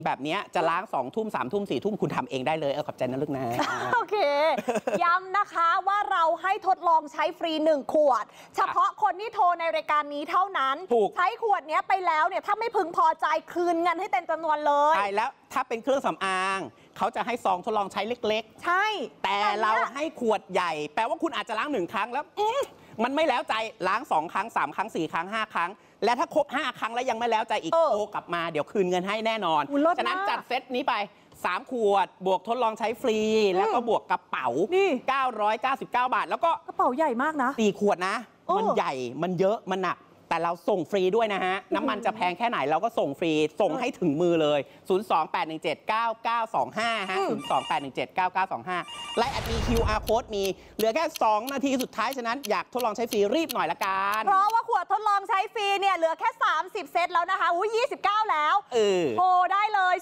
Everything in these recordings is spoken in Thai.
แบบนี้จะล้าง2 ทุ่ม 3 ทุ่ม 4 ทุ่มคุณทำเองได้เลยขอบใจนะลูกนะโอเคย้ำนะคะว่าเราให้ทดลองใช้ฟรี1 ขวดเฉพาะคนที่โทรในรายการนี้เท่านั้นใช้ขวดนี้ไปแล้วเนี่ยถ้าไม่พึงพอใจคืนเงินให้เต็มจำนวนเลยใช่แล้วถ้าเป็นเครื่องสำอางเขาจะให้ซองทดลองใช้เล็กๆใช่แต่เราให้ขวดใหญ่แปลว่าคุณอาจจะล้าง1 ครั้งแล้วมันไม่แล้วใจล้าง2 ครั้ง 3 ครั้ง 4 ครั้ง 5 ครั้งและถ้าครบ5 ครั้งแล้วยังไม่แล้วใจอีกโทรกลับมาเดี๋ยวคืนเงินให้แน่นอนฉะนั้นจัดเซตนี้ไป3 ขวดบวกทดลองใช้ฟรีแล้วก็บวกกระเป๋า999 บาทแล้วก็กระเป๋าใหญ่มากนะ 4 ขวดนะมันใหญ่มันเยอะมันหนักแต่เราส่งฟรีด้วยนะฮะน้ำมันจะแพงแค่ไหนเราก็ส่งฟรีส่งให้ถึงมือเลย028179925ฮะ028179925และมี QR code มีเหลือแค่2 นาทีสุดท้ายฉะนั้นอยากทดลองใช้ฟรีรีบหน่อยละกันเพราะว่าขวดทดลองใช้ฟรีเนี่ยเหลือแค่30 เซตแล้วนะคะ29แล้วโทรได้เลย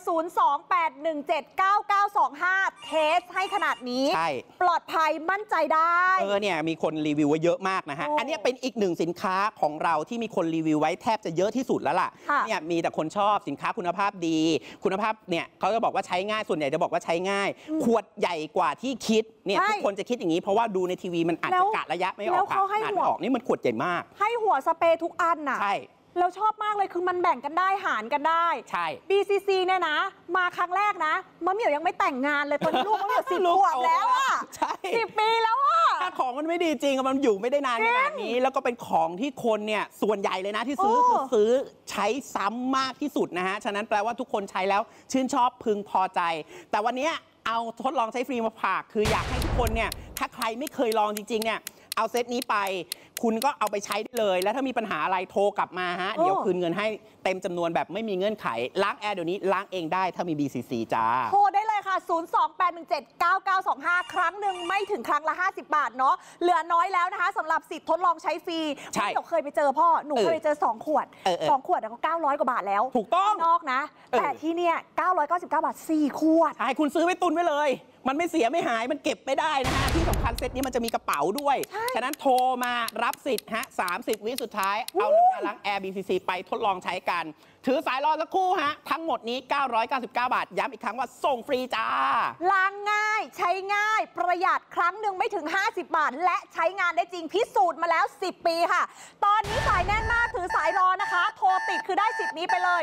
028179925เทสให้ขนาดนี้ปลอดภัยมั่นใจได้เนี่ยมีคนรีวิวไว้เยอะมากนะฮะอันนี้เป็นอีก1 สินค้าของเราที่มีคนรีวิวไว้แทบจะเยอะที่สุดแล้วล่ะเนี่ยมีแต่คนชอบสินค้าคุณภาพดีคุณภาพเนี่ยเขาจะบอกว่าใช้ง่ายส่วนใหญ่จะบอกว่าใช้ง่ายขวดใหญ่กว่าที่คิดเนี่ยทุกคนจะคิดอย่างนี้เพราะว่าดูในทีวีมันอาจจะกะระยะไม่ออกค่ะขนาดไม่ออกนี่มันขวดใหญ่มากให้หัวสเปรย์ทุกอันน่ะใช่เราชอบมากเลยคือมันแบ่งกันได้หารกันได้ใช่ BCC เนี่ยนะมาครั้งแรกนะมะเหมี่ยวยังไม่แต่งงานเลยตอนลูกมะเหมี่ยว10 ขวบแล้วอ่ะ10 ปีแล้วอ่ะถ้าของมันไม่ดีจริงมันอยู่ไม่ได้นานขนาดนี้แล้วก็เป็นของที่คนเนี่ยส่วนใหญ่เลยนะที่ซื้อใช้ซ้ำมากที่สุดนะฮะฉะนั้นแปลว่าทุกคนใช้แล้วชื่นชอบพึงพอใจแต่วันนี้เอาทดลองใช้ฟรีมาฝากคืออยากให้ทุกคนเนี่ยถ้าใครไม่เคยลองจริงๆเนี่ยเอาเซตนี้ไปคุณก็เอาไปใช้ได้เลยแล้วถ้ามีปัญหาอะไรโทรกลับมาฮะเดี๋ยวคืนเงินให้เต็มจำนวนแบบไม่มีเงื่อนไขล้างแอร์เดี๋ยวนี้ล้างเองได้ถ้ามี BCC จ้าโทรได้เลยค่ะ028179925ครั้งหนึ่งไม่ถึงครั้งละ50 บาทเนาะเหลือน้อยแล้วนะคะสำหรับสิทธิ์ทดลองใช้ฟรีเราเคยไปเจอพ่อหนูเคยเจอ2 ขวด2 ขวดแล้วก็900 กว่าบาทแล้วถูกต้องนอกนะแต่ที่เนี่ย999 บาท4 ขวดใช่คุณซื้อไว้ตุนไว้เลยมันไม่เสียไม่หายมันเก็บไม่ได้นะฮะที่สำคัญเซตนี้มันจะมีกระเป๋าด้วยฉะนั้นโทรมารับสิทธิ์ฮะ30 วิสุดท้ายเอาน้ำยาล้างแอร์ BCC ไปทดลองใช้กันถือสายรอสักครู่ฮะทั้งหมดนี้999 บาทย้ำอีกครั้งว่าส่งฟรีจ้าล้างง่ายใช้ง่ายประหยัดครั้งหนึ่งไม่ถึง50 บาทและใช้งานได้จริงพิสูจน์มาแล้ว10 ปีค่ะตอนนี้สายแน่นมากถือสายรอนะคะโทรติดคือได้สิทธิ์นี้ไปเลย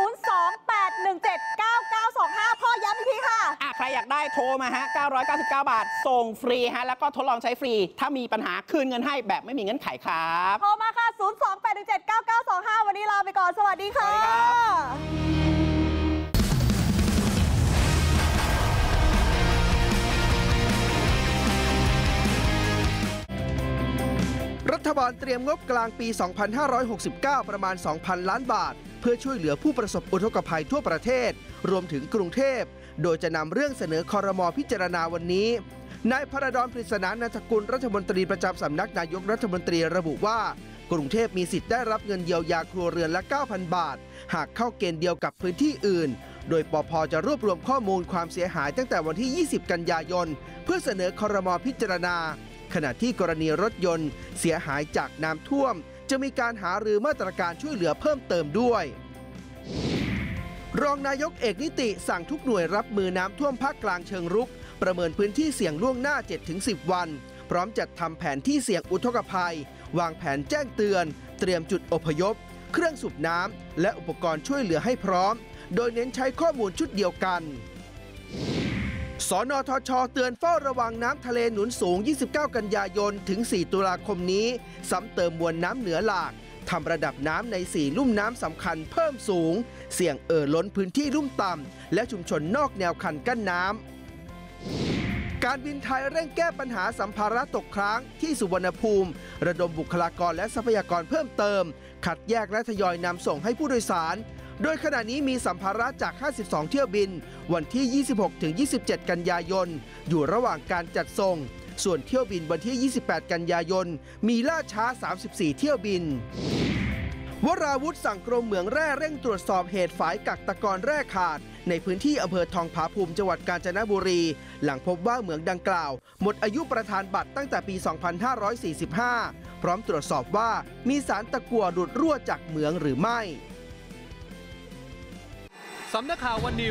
028179925พ่อย้ำอีกทีค่ะใครอยากได้โทรมาฮะ999 บาทส่งฟรีฮะแล้วก็ทดลองใช้ฟรีถ้ามีปัญหาคืนเงินให้แบบไม่มีเงื่อนไขครับโทรมาค่ะ028179925วันนี้ลาไปก่อนสวัสดีค่ะรัฐบาลเตรียมงบกลางปี 2569 ประมาณ 2,000 ล้านบาทเพื่อช่วยเหลือผู้ประสบอุทกภัยทั่วประเทศรวมถึงกรุงเทพโดยจะนำเรื่องเสนอครม.พิจารณาวันนี้นายพระดอน ปริศนานันทกุลรัฐมนตรีประจำสำนักนายกรัฐมนตรีระบุว่ากรุงเทพมีสิทธิ์ได้รับเงินเยียวยาครัวเรือนละ 9,000 บาทหากเข้าเกณฑ์เดียวกับพื้นที่อื่นโดยปภ.จะรวบรวมข้อมูลความเสียหายตั้งแต่วันที่ 20 กันยายนเพื่อเสนอครม.พิจารณาขณะที่กรณีรถยนต์เสียหายจากน้ำท่วมจะมีการหารือมาตรการช่วยเหลือเพิ่มเติมด้วยรองนายกเอกนิติสั่งทุกหน่วยรับมือน้ำท่วมภาคกลางเชิงรุกประเมินพื้นที่เสี่ยงล่วงหน้า 7-10 วันพร้อมจัดทำแผนที่เสี่ยงอุทกภัยวางแผนแจ้งเตือนเตรียมจุดอพยพเครื่องสูบน้ำและอุปกรณ์ช่วยเหลือให้พร้อมโดยเน้นใช้ข้อมูลชุดเดียวกันสนทช.เตือนเฝ้าระวังน้ำทะเลหนุนสูง 29 กันยายนถึง 4 ตุลาคมนี้ซ้ำเติมมวลน้ำเหนือหลากทำระดับน้ำใน 4 ลุ่มน้ำสำคัญเพิ่มสูงเสี่ยงล้นพื้นที่ลุ่มต่ำและชุมชนนอกแนวคันกั้นน้ำการบินไทยเร่งแก้ปัญหาสัมภาระตกค้างที่สุวรรณภูมิระดมบุคลากรและทรัพยากรเพิ่มเติมคัดแยกและทยอยนำส่งให้ผู้โดยสารโดยขณะนี้มีสัมภาระจาก 52 เที่ยวบินวันที่ 26-27 กันยายนอยู่ระหว่างการจัดส่งส่วนเที่ยวบินวันที่ 28 กันยายนมีล่าช้า 34 เที่ยวบินวราวุธสั่งกรมเหมืองแร่เร่งตรวจสอบเหตุฝายกักตะกอนแร่ขาดในพื้นที่อำเภอทองผาภูมิจังหวัดกาญจนบุรีหลังพบว่าเหมืองดังกล่าวหมดอายุประธานบัตรตั้งแต่ปี 2545 พร้อมตรวจสอบว่ามีสารตะกั่วหลุดรั่วจากเหมืองหรือไม่สำนักข่าววันนิว